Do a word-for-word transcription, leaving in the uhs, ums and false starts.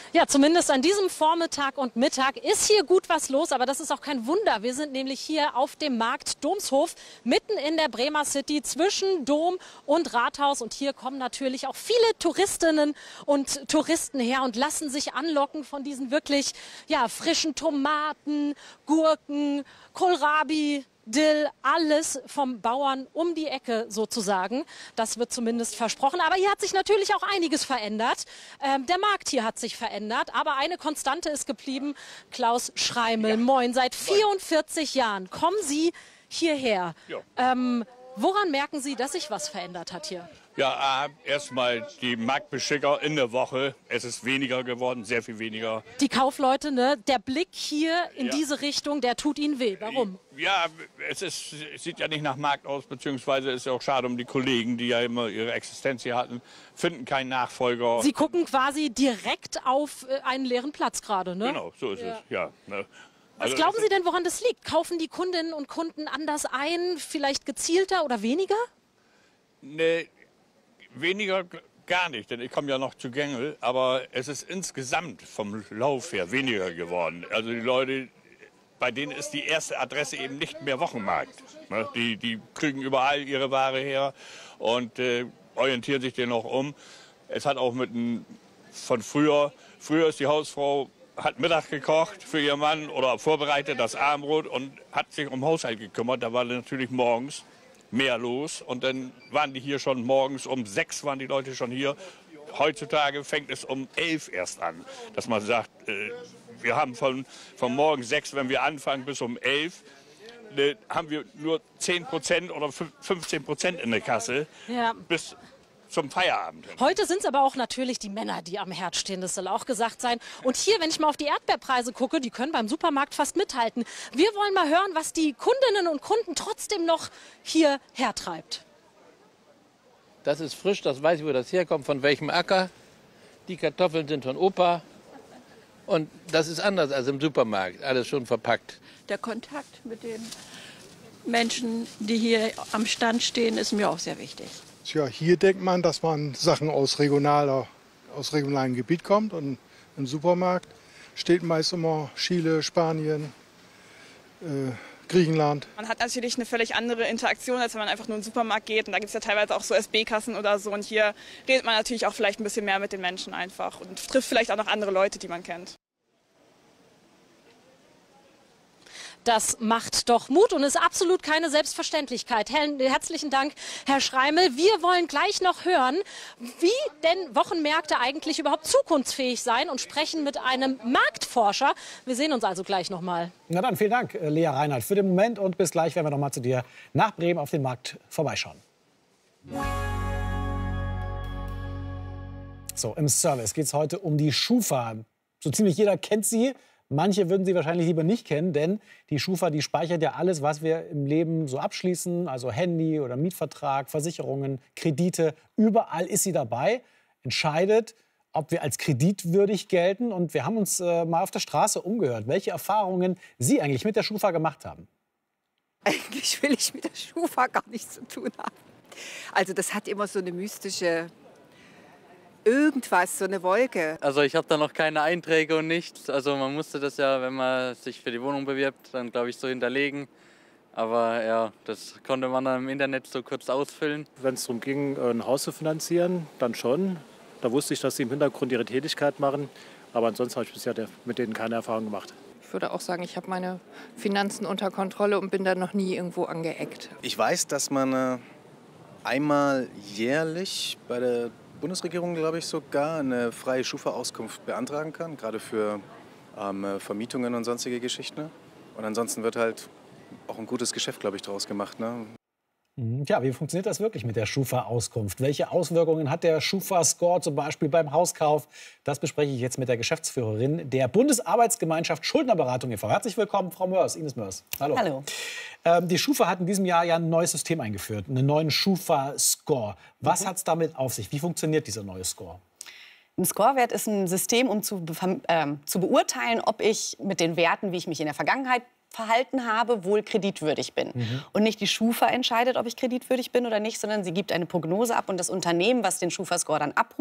Ja, zumindest an diesem Vormittag und Mittag ist hier gut was los, aber das ist auch kein Wunder. Wir sind nämlich hier auf dem Markt Domshof, mitten in der Bremer City, zwischen Dom und Rathaus. Und hier kommen natürlich auch viele Touristinnen und Touristen her und lassen sich anlocken von diesen wirklich ja, frischen Tomaten, Gurken, Kohlrabi, Dill, alles vom Bauern um die Ecke sozusagen. Das wird zumindest versprochen. Aber hier hat sich natürlich auch einiges verändert. Ähm, der Markt hier hat sich verändert. Aber eine Konstante ist geblieben. Klaus Schreimel, ja. Moin. Seit vierundvierzig Jahren kommen Sie hierher. Ja. Ähm, woran merken Sie, dass sich was verändert hat hier? Ja, äh, erstmal die Marktbeschicker in der Woche. Es ist weniger geworden, sehr viel weniger. Die Kaufleute, ne? Der Blick hier in ja. diese Richtung, der tut Ihnen weh. Warum? Ja, es, ist, es sieht ja nicht nach Markt aus, beziehungsweise ist ja auch schade um die Kollegen, die ja immer ihre Existenz hier hatten, finden keinen Nachfolger. Sie gucken quasi direkt auf einen leeren Platz gerade, ne? Genau, so ist ja. es, ja. Ne? Was also glauben Sie denn, woran das liegt? Kaufen die Kundinnen und Kunden anders ein, vielleicht gezielter oder weniger? Ne, weniger gar nicht, denn ich komme ja noch zu Gängel, aber es ist insgesamt vom Lauf her weniger geworden. Also die Leute, bei denen ist die erste Adresse eben nicht mehr Wochenmarkt. Ne? Die, die kriegen überall ihre Ware her und äh, orientieren sich den noch um. Es hat auch mit einem, von früher, früher ist die Hausfrau, hat Mittag gekocht für ihren Mann oder vorbereitet das Abendbrot und hat sich um Haushalt gekümmert. Da war natürlich morgens mehr los und dann waren die hier schon morgens um sechs waren die Leute schon hier. Heutzutage fängt es um elf erst an, dass man sagt, äh, wir haben von, von morgens sechs, wenn wir anfangen, bis um elf, äh, haben wir nur zehn Prozent oder fünfzehn Prozent in der Kasse ja. bis zum Feierabend. Heute sind es aber auch natürlich die Männer, die am Herd stehen, das soll auch gesagt sein. Und hier, wenn ich mal auf die Erdbeerpreise gucke, die können beim Supermarkt fast mithalten. Wir wollen mal hören, was die Kundinnen und Kunden trotzdem noch hier hertreibt. Das ist frisch, das weiß ich, wo das herkommt, von welchem Acker. Die Kartoffeln sind von Opa. Und das ist anders als im Supermarkt, alles schon verpackt. Der Kontakt mit den Menschen, die hier am Stand stehen, ist mir auch sehr wichtig. Ja, hier denkt man, dass man Sachen aus, regionaler, aus regionalem Gebiet kommt. Und im Supermarkt steht meist immer Chile, Spanien, äh, Griechenland. Man hat natürlich eine völlig andere Interaktion, als wenn man einfach nur in den Supermarkt geht. Und da gibt es ja teilweise auch so S B-Kassen oder so. Und hier redet man natürlich auch vielleicht ein bisschen mehr mit den Menschen einfach und trifft vielleicht auch noch andere Leute, die man kennt. Das macht doch Mut und ist absolut keine Selbstverständlichkeit. Herzlichen Dank, Herr Schreimel. Wir wollen gleich noch hören, wie denn Wochenmärkte eigentlich überhaupt zukunftsfähig sein und sprechen mit einem Marktforscher. Wir sehen uns also gleich noch mal. Na dann, vielen Dank, Lea Reinhardt, für den Moment. Und bis gleich werden wir noch mal zu dir nach Bremen auf den Markt vorbeischauen. So, im Service geht es heute um die Schufa. So ziemlich jeder kennt sie. Manche würden sie wahrscheinlich lieber nicht kennen, denn die Schufa, die speichert ja alles, was wir im Leben so abschließen, also Handy oder Mietvertrag, Versicherungen, Kredite. Überall ist sie dabei, entscheidet, ob wir als kreditwürdig gelten. Und wir haben uns äh, mal auf der Straße umgehört, welche Erfahrungen Sie eigentlich mit der Schufa gemacht haben. Eigentlich will ich mit der Schufa gar nichts zu tun haben. Also das hat immer so eine mystische irgendwas, so eine Wolke. Also ich habe da noch keine Einträge und nichts. Also man musste das ja, wenn man sich für die Wohnung bewirbt, dann glaube ich so hinterlegen. Aber ja, das konnte man dann im Internet so kurz ausfüllen. Wenn es darum ging, ein Haus zu finanzieren, dann schon. Da wusste ich, dass sie im Hintergrund ihre Tätigkeit machen. Aber ansonsten habe ich bisher mit denen keine Erfahrung gemacht. Ich würde auch sagen, ich habe meine Finanzen unter Kontrolle und bin da noch nie irgendwo angeeckt. Ich weiß, dass man äh, einmal jährlich bei der Bundesregierung, glaube ich, sogar eine freie Schufa-Auskunft beantragen kann, gerade für ähm, Vermietungen und sonstige Geschichten. Und ansonsten wird halt auch ein gutes Geschäft, glaube ich, daraus gemacht. Ne? Ja, wie funktioniert das wirklich mit der Schufa-Auskunft? Welche Auswirkungen hat der Schufa-Score zum Beispiel beim Hauskauf? Das bespreche ich jetzt mit der Geschäftsführerin der Bundesarbeitsgemeinschaft Schuldnerberatung e V Herzlich willkommen, Frau Mörs, Ines Mörs. Hallo. Hallo. Ähm, die Schufa hat in diesem Jahr ja ein neues System eingeführt, einen neuen Schufa-Score. Was mhm. hat es damit auf sich? Wie funktioniert dieser neue Score? Ein Scorewert ist ein System, um zu, äh, zu beurteilen, ob ich mit den Werten, wie ich mich in der Vergangenheit verhalten habe, wohl kreditwürdig bin. Mhm. Und nicht die Schufa entscheidet, ob ich kreditwürdig bin oder nicht, sondern sie gibt eine Prognose ab und das Unternehmen, was den Schufa-Score dann abruft,